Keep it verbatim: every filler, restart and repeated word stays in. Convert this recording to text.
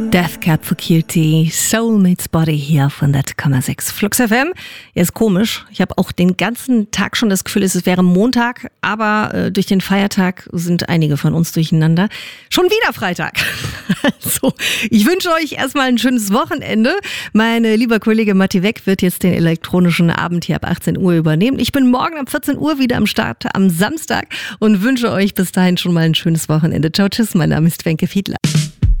Death Cab for Cutie, Soulmates Body hier von der Komma sechs Flux F M. Ja, ist komisch. Ich habe auch den ganzen Tag schon das Gefühl, es wäre Montag, aber äh, durch den Feiertag sind einige von uns durcheinander. Schon wieder Freitag. Also, ich wünsche euch erstmal ein schönes Wochenende. Mein lieber Kollege Matti Weck wird jetzt den elektronischen Abend hier ab achtzehn Uhr übernehmen. Ich bin morgen ab vierzehn Uhr wieder am Start am Samstag und wünsche euch bis dahin schon mal ein schönes Wochenende. Ciao, tschüss, mein Name ist Wenke Fiedler.